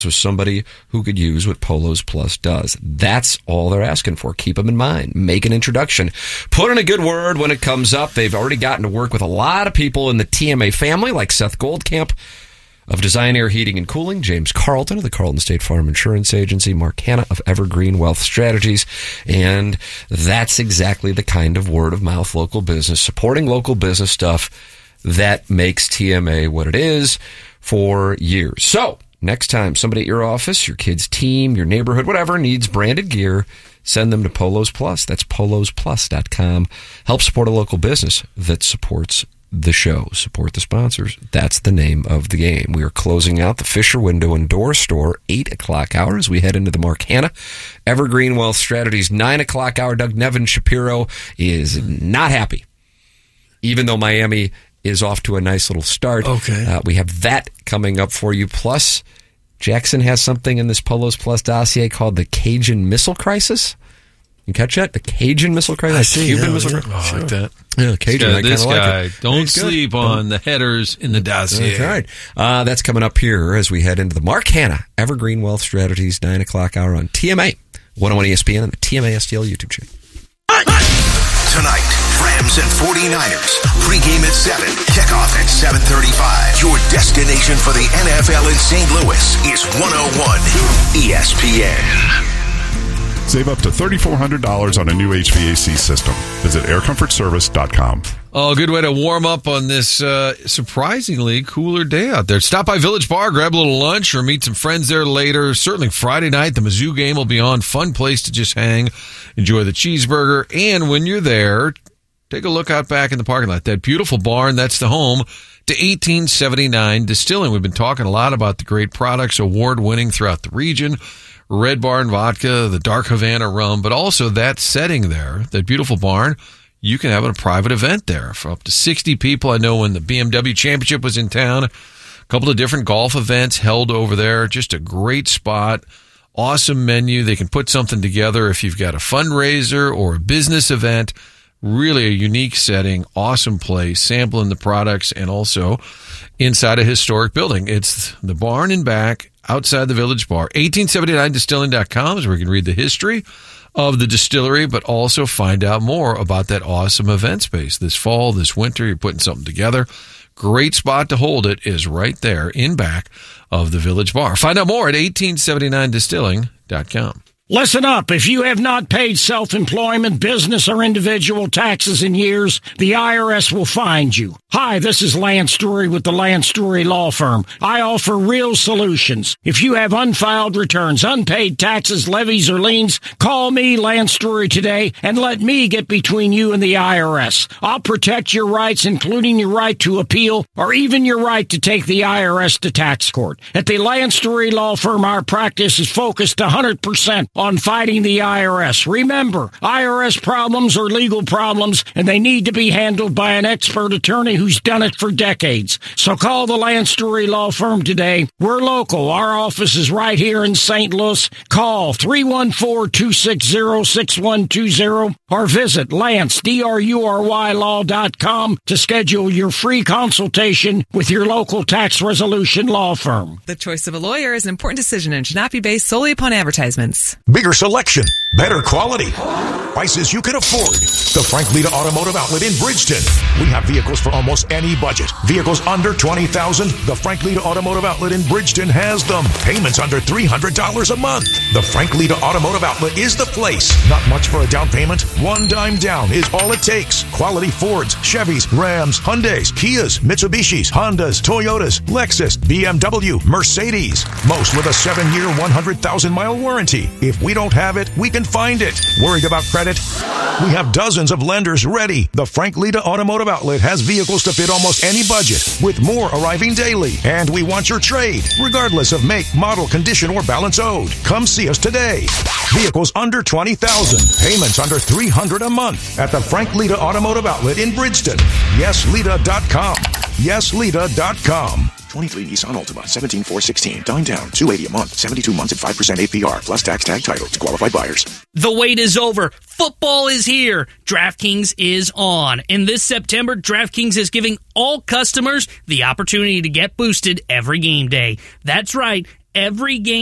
with somebody who could use what Polos Plus does. That's all they're asking for. Keep them in mind. Make an introduction. Put in a good word when it comes up. They've already gotten to work with a lot of people in the TMA family, like Seth Goldcamp of Design Air Heating and Cooling, James Carlton of the Carlton State Farm Insurance Agency, Mark Hanna of Evergreen Wealth Strategies, and that's exactly the kind of word-of-mouth local business, supporting local business stuff that makes TMA what it is for years. So, next time somebody at your office, your kid's team, your neighborhood, whatever, needs branded gear, send them to Polos Plus. That's polosplus.com. Help support a local business that supports the show. Support the sponsors. That's the name of the game. We are closing out the Fisher Window and Door Store 8 o'clock hour as we head into the Mark Hanna Evergreen Wealth Strategies 9 o'clock hour. Doug Nevin Shapiro is not happy, even though Miami is off to a nice little start. Okay. We have that coming up for you. Plus, Jackson has something in this Polos Plus dossier called the Cajun Missile Crisis. You catch that? The Cajun Missile Crisis? I see. Cuban Missile Crisis? I like that. Yeah, Cajun. This guy, like it. don't sleep on the headers in the dossier. That's right. That's coming up here as we head into the Mark Hanna Evergreen Wealth Strategies 9 o'clock hour on TMA, 101 ESPN, and the TMA STL YouTube channel. Tonight, Rams and 49ers. Pre-game at 7. Kickoff at 7:35. Your destination for the NFL in St. Louis is 101 ESPN. Save up to $3,400 on a new HVAC system. Visit aircomfortservice.com. Oh, good way to warm up on this surprisingly cooler day out there. Stop by Village Bar, grab a little lunch, or meet some friends there later. Certainly Friday night, the Mizzou game will be on. Fun place to just hang, enjoy the cheeseburger. And when you're there, take a look out back in the parking lot. That beautiful barn, that's the home to 1879 Distilling. We've been talking a lot about the great products, award-winning throughout the region. Red Barn Vodka, the Dark Havana Rum, but also that setting there, that beautiful barn, you can have a private event there for up to 60 people. I know when the BMW Championship was in town, a couple of different golf events held over there. Just a great spot, awesome menu. They can put something together if you've got a fundraiser or a business event. Really a unique setting, awesome place, sampling the products, and also inside a historic building. It's the barn and back outside the Village Bar. 1879distilling.com is where you can read the history of the distillery, but also find out more about that awesome event space. This fall, this winter, you're putting something together. Great spot to hold it is right there in back of the Village Bar. Find out more at 1879distilling.com. Listen up. If you have not paid self-employment, business, or individual taxes in years, the IRS will find you. Hi, this is Lance Drury with the Lance Drury Law Firm. I offer real solutions. If you have unfiled returns, unpaid taxes, levies, or liens, call me, Lance Drury, today, and let me get between you and the IRS. I'll protect your rights, including your right to appeal, or even your right to take the IRS to tax court. At the Lance Drury Law Firm, our practice is focused 100% on fighting the IRS. Remember, IRS problems are legal problems, and they need to be handled by an expert attorney who's done it for decades. So call the Lance Drury Law Firm today. We're local. Our office is right here in St. Louis. Call 314-260-6120 or visit LanceDruryLaw.com to schedule your free consultation with your local tax resolution law firm. The choice of a lawyer is an important decision and should not be based solely upon advertisements. Bigger selection, better quality, prices you can afford. The Frank Lita Automotive Outlet in Bridgeton. We have vehicles for almost any budget. Vehicles under $20,000. The Frank Lita Automotive Outlet in Bridgeton has them. Payments under $300 a month. The Frank Lita Automotive Outlet is the place. Not much for a down payment. One dime down is all it takes. Quality Fords, Chevys, Rams, Hyundais, Kias, Mitsubishis, Hondas, Toyotas, Lexus, BMW, Mercedes. Most with a 7-year, 100,000-mile warranty. If we don't have it, we can find it. Worried about credit? We have dozens of lenders ready. The Frank Lita Automotive Outlet has vehicles to fit almost any budget, with more arriving daily. And we want your trade, regardless of make, model, condition, or balance owed. Come see us today. Vehicles under $20,000. Payments under $300 a month at the Frank Lita Automotive Outlet in Bridgeton. YesLita.com. YesLita.com. 23 Nissan Altima, 17,416. Down, $280 a month, 72 months at 5% APR, plus tax tag title to qualified buyers. The wait is over. Football is here. DraftKings is on. And this September, DraftKings is giving all customers the opportunity to get boosted every game day. That's right. every game